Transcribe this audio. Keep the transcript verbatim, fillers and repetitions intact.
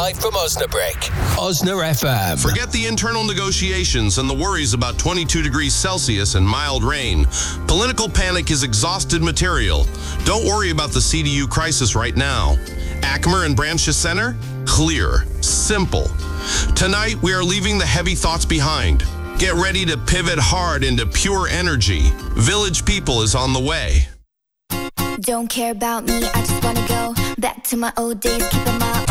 live from Osnabrück. Osna F M. Forget the internal negotiations and the worries about twenty-two degrees Celsius and mild rain. Political panic is exhausted material. Don't worry about the C D U crisis right now. Acmer and Branches Center? Clear. Simple. Tonight, we are leaving the heavy thoughts behind. Get ready to pivot hard into pure energy. Village People is on the way. Don't care about me, I just wanna go back to my old days, keep 'em out.